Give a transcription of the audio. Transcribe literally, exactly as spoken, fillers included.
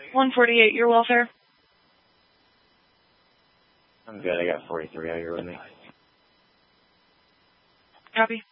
one forty-eight, your welfare. I'm good. I got forty-three out here with me. Copy.